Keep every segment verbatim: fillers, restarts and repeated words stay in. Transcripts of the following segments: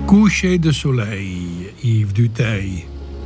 Coucher de soleil, Yves Duteil.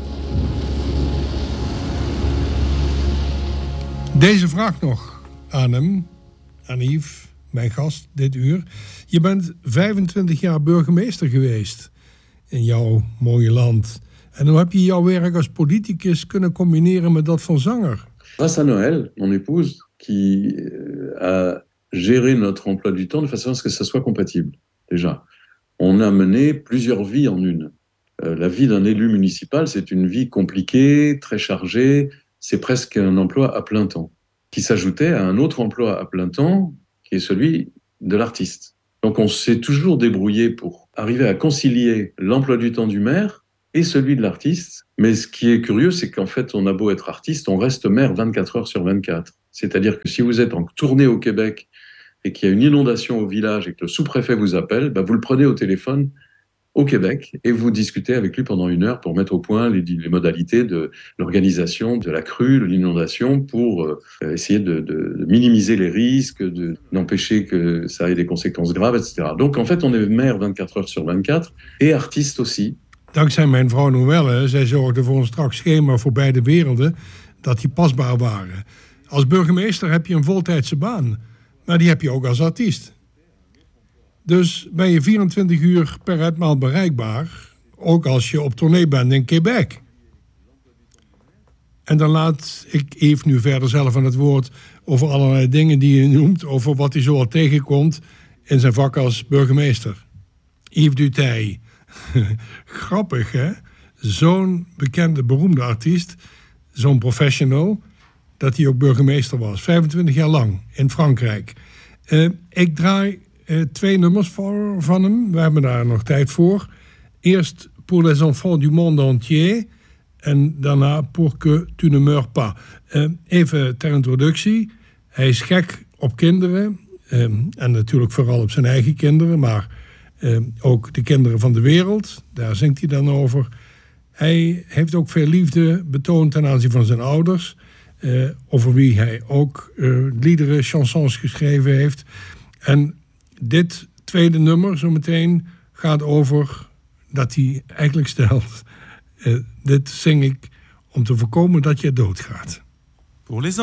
Deze vraag nog aan hem, aan Yves, mijn gast dit uur. Je bent vijfentwintig jaar burgemeester geweest in jouw mooie land. En hoe heb je jouw werk als politicus kunnen combineren met dat van zanger? Grâce à Noël, mon épouse, qui a géré notre emploi du temps de façon à ce que ça soit compatible, déjà. On a mené plusieurs vies en une. Euh, la vie d'un élu municipal, c'est une vie compliquée, très chargée, c'est presque un emploi à plein temps, qui s'ajoutait à un autre emploi à plein temps, qui est celui de l'artiste. Donc on s'est toujours débrouillé pour arriver à concilier l'emploi du temps du maire et celui de l'artiste. Mais ce qui est curieux, c'est qu'en fait, on a beau être artiste, on reste maire vingt-quatre heures sur vingt-quatre. C'est-à-dire que si vous êtes en tournée au Québec et qu'il y a une inondation au village et que le sous-préfet vous appelle, bah vous le prenez au téléphone au Québec et vous discutez avec lui pendant une heure pour mettre au point les, les modalités de l'organisation de la crue, de l'inondation, pour euh, essayer de, de, de minimiser les risques, de, d'empêcher que ça ait des conséquences graves, et cetera. Donc en fait, on est maire vingt-quatre heures sur vingt-quatre et artiste aussi. Dankzij mijn vrouw Noëlle, zij zorgde voor een strak schema voor beide werelden, dat die pasbaar waren. Als burgemeester heb je een voltijdse baan, maar die heb je ook als artiest. Dus ben je vierentwintig uur per etmaal bereikbaar, ook als je op tournee bent in Quebec. En dan laat ik Yves nu verder zelf aan het woord over allerlei dingen die hij noemt, over wat hij zo al tegenkomt in zijn vak als burgemeester. Yves Duteil. Grappig, hè? Zo'n bekende, beroemde artiest, zo'n professional, dat hij ook burgemeester was. vijfentwintig jaar lang in Frankrijk. Uh, ik draai uh, twee nummers voor, van hem. We hebben daar nog tijd voor. Eerst Pour les enfants du monde entier. En daarna Pour que tu ne meurs pas. Uh, even ter introductie. Hij is gek op kinderen. Uh, en natuurlijk vooral op zijn eigen kinderen. Maar uh, ook de kinderen van de wereld. Daar zingt hij dan over. Hij heeft ook veel liefde betoond ten aanzien van zijn ouders. Uh, over wie hij ook uh, liederen, chansons geschreven heeft. En dit tweede nummer zometeen gaat over dat hij eigenlijk stelt. Uh, dit zing ik om te voorkomen dat je doodgaat. Pour les